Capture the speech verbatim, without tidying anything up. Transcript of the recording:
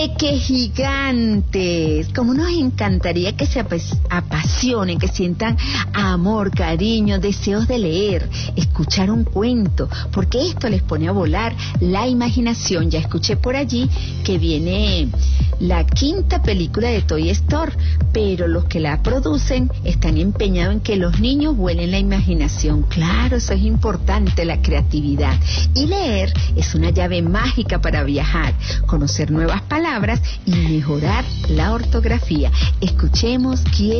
¡Qué gigantes! Como nos encantaría que se apasionen, que sientan amor, cariño, deseos de leer, escuchar un cuento, porque esto les pone a volar la imaginación. Ya escuché por allí que viene la quinta película de Toy Story, pero los que la producen están empeñados en que los niños vuelen la imaginación. Claro, eso es importante, la creatividad. Y leer es una llave mágica para viajar, conocer nuevas palabras y mejorar la ortografía. Escuchemos quién